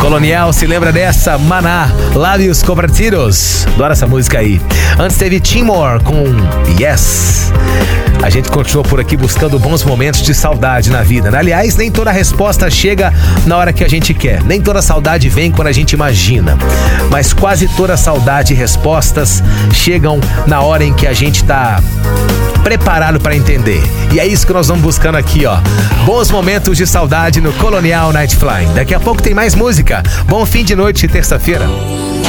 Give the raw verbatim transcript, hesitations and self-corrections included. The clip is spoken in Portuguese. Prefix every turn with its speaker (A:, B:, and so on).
A: Colonial, se lembra dessa? Maná, Lábios Compartidos. Adoro essa música aí. Antes teve Timor com Yes. A gente continuou por aqui buscando bons momentos de saudade na vida, né? Aliás, nem toda resposta chega na hora que a gente quer. Nem toda saudade vem quando a gente imagina. Mas quase toda saudade e respostas chegam na hora em que a gente tá preparado para entender. E é isso que nós vamos buscando aqui, ó. Bons momentos de saudade no Colonial Night Flying. Daqui a pouco tem mais música. Bom fim de noite de terça-feira.